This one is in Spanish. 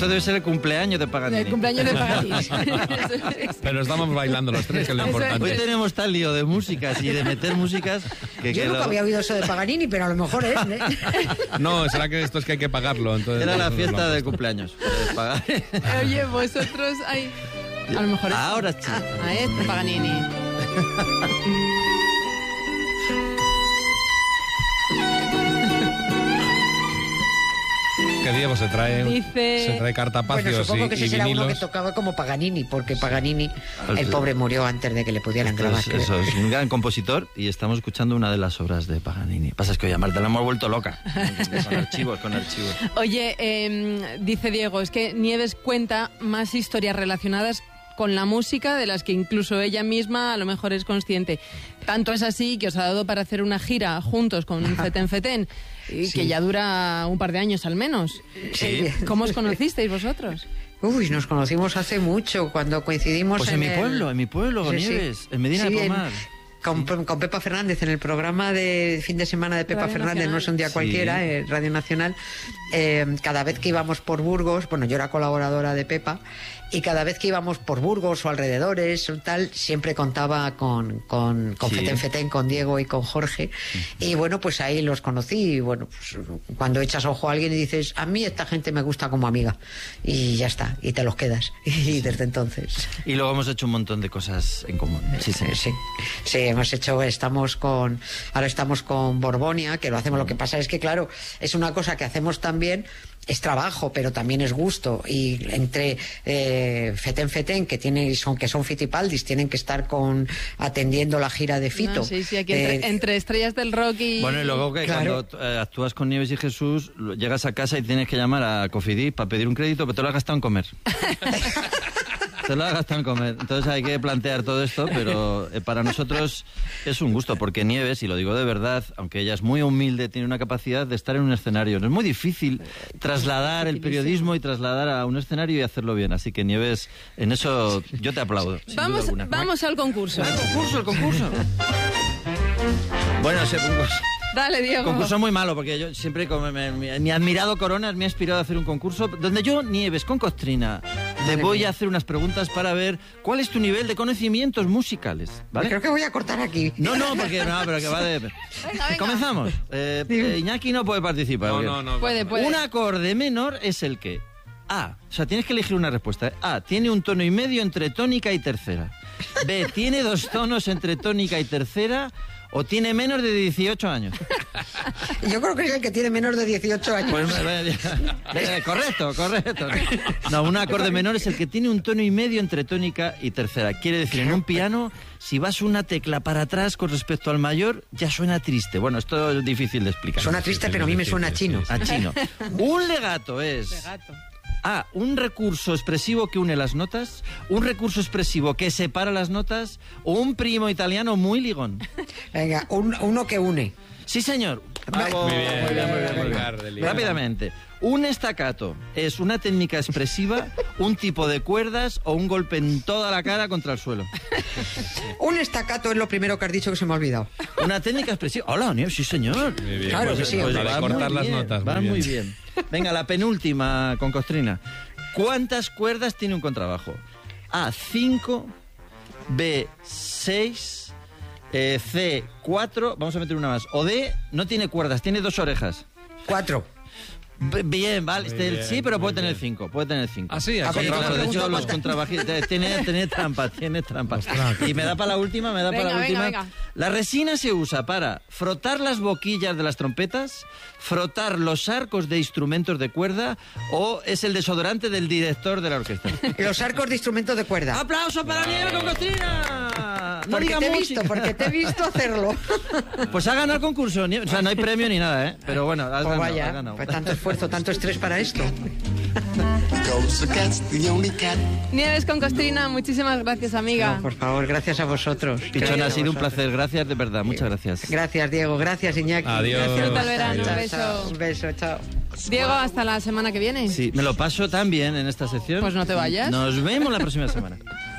Esto debe ser el cumpleaños de Paganini. El cumpleaños de Paganini. Pero estamos bailando los tres, que es lo importante. Hoy tenemos tal lío de músicas y de meter músicas que... Yo nunca había oído eso de Paganini, pero a lo mejor es, ¿eh? No, será que esto es que hay que pagarlo. Entonces, Era la fiesta de cumpleaños. Pagar. Oye, vosotros... a lo mejor es... Ahora sí. Este Paganini. Que Diego se trae cartapacios bueno, supongo que ese y será vinilos. uno que tocaba como Paganini, porque Paganini, el pobre, murió antes de que le pudieran grabar. Eso es un gran compositor y estamos escuchando una de las obras de Paganini. Pasa es que hoy a Marta la hemos vuelto loca. Con archivos. Oye, dice Diego, es que Nieves cuenta más historias relacionadas con la música de las que incluso ella misma a lo mejor es consciente. Tanto es así que os ha dado para hacer una gira juntos con Feten Feten, que ya dura un par de años al menos. Sí. ¿Cómo os conocisteis vosotros? Uy, nos conocimos hace mucho, cuando coincidimos Pues en mi pueblo, Nieves, en Medina de Pomar. Con Pepa Fernández, en el programa de fin de semana de Pepa Radio Fernández, Nacional. No es un día cualquiera, Radio Nacional, cada vez que íbamos por Burgos, bueno, yo era colaboradora de Pepa, y cada vez que íbamos por Burgos o alrededores o tal, siempre contaba con Feten Feten, con Diego y con Jorge, y bueno, pues ahí los conocí, y bueno, pues cuando echas ojo a alguien y dices, a mí esta gente me gusta como amiga, y ya está, y te los quedas, y desde entonces... Y luego hemos hecho un montón de cosas en común. Sí, ahora estamos con Borbonia, que lo hacemos. Lo que pasa es que, claro, es una cosa que hacemos también, es trabajo, pero también es gusto. Y entre Feten Feten, que son Fitipaldis, tienen que estar atendiendo la gira de Fito. No, sí, aquí entre estrellas del rock y... Bueno, y luego que claro, cuando actúas con Nieves y Jesús, llegas a casa y tienes que llamar a Cofidis para pedir un crédito, pero te lo has gastado en comer. Se lo ha gastado en comer. Entonces hay que plantear todo esto, pero para nosotros es un gusto, porque Nieves, y lo digo de verdad, aunque ella es muy humilde, tiene una capacidad de estar en un escenario. No es muy difícil trasladar el periodismo y trasladar a un escenario y hacerlo bien. Así que Nieves, en eso yo te aplaudo. Vamos al concurso. El concurso. Bueno, ese concurso... Dale, Diego. Concurso muy malo, porque yo siempre, como mi admirado Coronas me ha inspirado a hacer un concurso donde yo, Nieves, con Costrina, te voy a hacer unas preguntas para ver cuál es tu nivel de conocimientos musicales, ¿vale? Creo que voy a cortar aquí. No, pero que va de... Venga. Comenzamos. Iñaki no puede participar. No. Puede. Un acorde menor es el que... O sea, tienes que elegir una respuesta. A, tiene un tono y medio entre tónica y tercera. B, tiene 2 tonos entre tónica y tercera... ¿O tiene menos de 18 años? Yo creo que es el que tiene menos de 18 años. Pues, correcto. No, un acorde menor es el que tiene un tono y medio entre tónica y tercera. Quiere decir, en un piano, si vas una tecla para atrás con respecto al mayor, ya suena triste. Bueno, esto es difícil de explicar. Suena triste, pero a mí me suena chino. A chino. Un legato es... A, un recurso expresivo que une las notas, un recurso expresivo que separa las notas, o un primo italiano muy ligón. Venga, uno que une. Sí, señor. Muy bien. Rápidamente. Un staccato es una técnica expresiva, un tipo de cuerdas o un golpe en toda la cara contra el suelo. Un staccato es lo primero que has dicho que se me ha olvidado. Una técnica expresiva. Hola, Nieves, sí, señor. Muy bien. Claro que sí. Pues va cortar muy las bien, notas. Va muy bien. Venga, la penúltima con Costrina. ¿Cuántas cuerdas tiene un contrabajo? A, 5, B, 6, C, 4, vamos a meter una más. O D, no tiene cuerdas, tiene 2 orejas. 4. Bien, vale. Bien, sí, pero puede muy tener bien. 5. Puede tener 5. Ah, sí, Ah, Claro, de hecho, los pregunta contrabajistas tiene trampa. Y me da para la última, Venga. La resina se usa para frotar las boquillas de las trompetas, frotar los arcos de instrumentos de cuerda, o es el desodorante del director de la orquesta. Los arcos de instrumentos de cuerda. ¡Aplauso para Nieves con Costrina! No Porque diga música. te he visto hacerlo. Pues ha ganado el concurso, Nieves. O sea, no hay premio ni nada, ¿eh? Pero bueno, has Pues ganado, vaya, has ganado. pues tanto esfuerzo, tanto estrés para esto. Nieves con Costrina, muchísimas gracias, amiga. No, por favor, gracias a vosotros. Pichón, Gracias ha a sido un vosotros. placer. Gracias, de verdad. Muchas gracias. Gracias, Diego. Gracias, Iñaki. Adiós. Disfruta el verano, un Chao, beso. chao. Un beso, chao. Diego, hasta la semana que viene. Sí, me lo paso tan bien en esta sección. Pues no te vayas. Nos vemos la próxima semana.